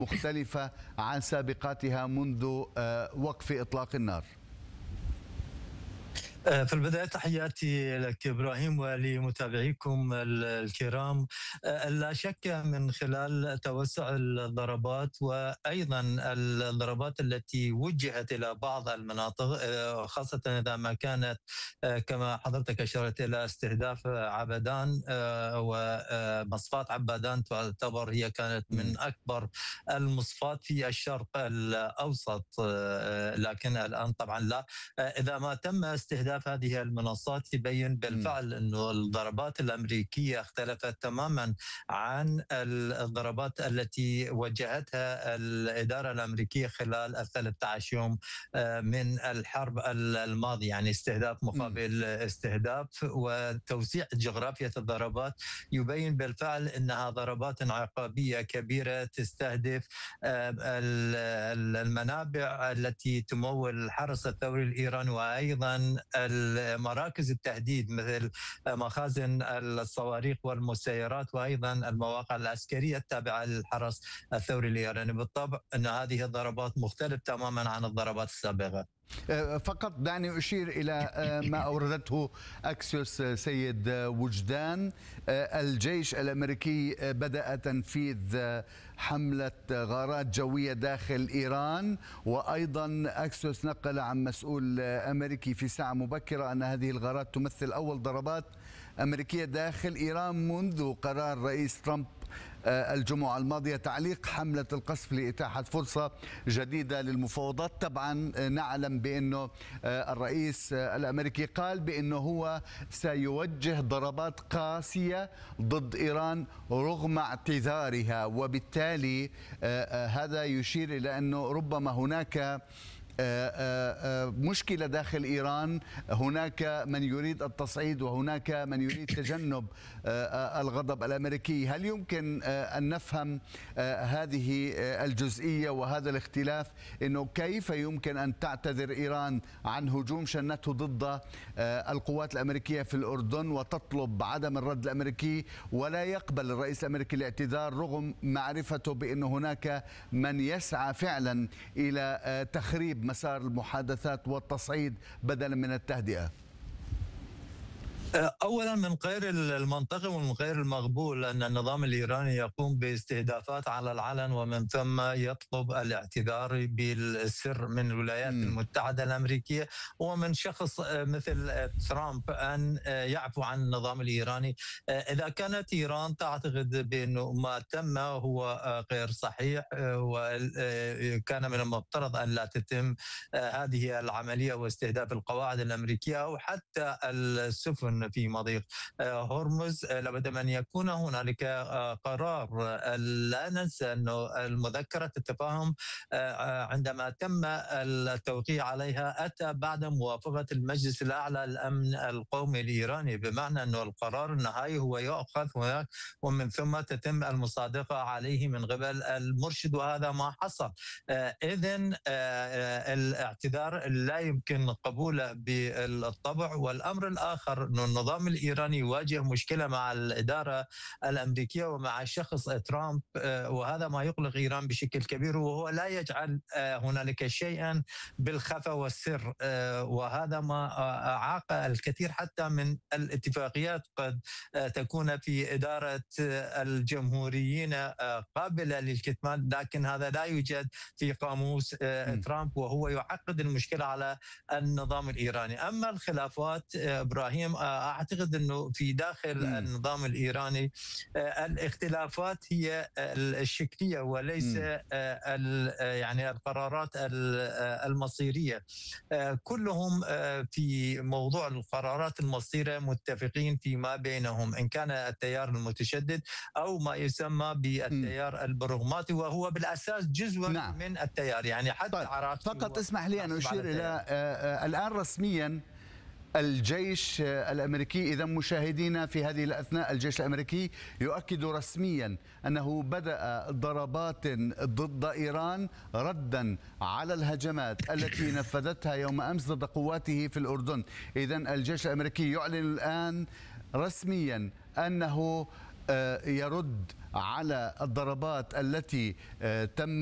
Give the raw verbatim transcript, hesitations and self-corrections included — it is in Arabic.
مختلفة عن سابقاتها منذ وقف إطلاق النار؟ في البداية تحياتي لك إبراهيم ولمتابعيكم الكرام. لا شك من خلال توسع الضربات وأيضا الضربات التي وجهت إلى بعض المناطق، خاصة إذا ما كانت كما حضرتك أشرت إلى استهداف عبدان ومصفاة عبدان، تعتبر هي كانت من أكبر المصفات في الشرق الأوسط، لكن الآن طبعا لا. إذا ما تم استهداف هذه المنصات يبين بالفعل أنه الضربات الأمريكية اختلفت تماما عن الضربات التي وجهتها الإدارة الأمريكية خلال الثلاثة عشر يوم من الحرب الماضية، يعني استهداف مقابل استهداف وتوسيع جغرافية الضربات يبين بالفعل أنها ضربات عقابية كبيرة تستهدف المنابع التي تمول الحرس الثوري الإيراني وأيضا مراكز التهديد مثل مخازن الصواريخ والمسيرات وأيضا المواقع العسكرية التابعة للحرس الثوري الإيراني. بالطبع أن هذه الضربات مختلف تماما عن الضربات السابقة. فقط دعني أشير إلى ما أوردته أكسيوس سيد وجدان. الجيش الأمريكي بدأ تنفيذ حملة غارات جوية داخل إيران، وأيضا أكسيوس نقل عن مسؤول أمريكي في ساعة مبكرة أن هذه الغارات تمثل أول ضربات أمريكية داخل إيران منذ قرار رئيس ترامب الجمعة الماضية تعليق حملة القصف لإتاحة فرصة جديدة للمفاوضات. طبعا نعلم بأنه الرئيس الأمريكي قال بأنه هو سيوجه ضربات قاسية ضد إيران رغم اعتذارها، وبالتالي هذا يشير إلى أنه ربما هناك مشكلة داخل إيران، هناك من يريد التصعيد وهناك من يريد تجنب الغضب الأمريكي. هل يمكن أن نفهم هذه الجزئية وهذا الاختلاف، أنه كيف يمكن أن تعتذر إيران عن هجوم شنته ضد القوات الأمريكية في الأردن وتطلب عدم الرد الأمريكي، ولا يقبل الرئيس الأمريكي الاعتذار رغم معرفته بأن هناك من يسعى فعلا إلى تخريب مسار المحادثات والتصعيد بدلا من التهدئة؟ أولا من غير المنطقي ومن غير المقبول أن النظام الإيراني يقوم باستهدافات على العلن ومن ثم يطلب الاعتذار بالسر من الولايات م. المتحدة الأمريكية ومن شخص مثل ترامب أن يعفو عن النظام الإيراني. إذا كانت إيران تعتقد بأنه ما تم هو غير صحيح وكان من المفترض أن لا تتم هذه العملية واستهداف القواعد الأمريكية أو حتى السفن في مضيق هرمز، لابد أن يكون هنالك قرار. لا ننسى أنه المذكرة التفاهم عندما تم التوقيع عليها أتى بعد موافقة المجلس الأعلى للأمن القومي الإيراني، بمعنى أنه القرار النهائي هو يؤخذ هناك ومن ثم تتم المصادقة عليه من قبل المرشد، وهذا ما حصل. إذن الاعتذار لا يمكن قبوله بالطبع. والأمر الآخر أنه النظام الإيراني يواجه مشكلة مع الإدارة الأمريكية ومع شخص ترامب، وهذا ما يقلق إيران بشكل كبير، وهو لا يجعل هنالك شيئا بالخفا والسر، وهذا ما أعاق الكثير حتى من الاتفاقيات قد تكون في إدارة الجمهوريين قابلة للكتمان، لكن هذا لا يوجد في قاموس ترامب، وهو يعقد المشكلة على النظام الإيراني. أما الخلافات إبراهيم، أعتقد أنه في داخل م. النظام الإيراني الاختلافات هي الشكلية وليس م. يعني القرارات المصيرية. كلهم في موضوع القرارات المصيرية متفقين فيما بينهم، إن كان التيار المتشدد أو ما يسمى بالتيار البروغماتي، وهو بالأساس جزء نعم. من التيار، يعني حتى طيب. فقط اسمح لي أن أشير إلى الآن رسميا الجيش الأمريكي، إذا مشاهدينا في هذه الأثناء الجيش الأمريكي يؤكد رسميا أنه بدأ ضربات ضد إيران ردا على الهجمات التي نفذتها يوم أمس ضد قواته في الأردن. إذا الجيش الأمريكي يعلن الآن رسميا أنه يرد على الضربات التي تم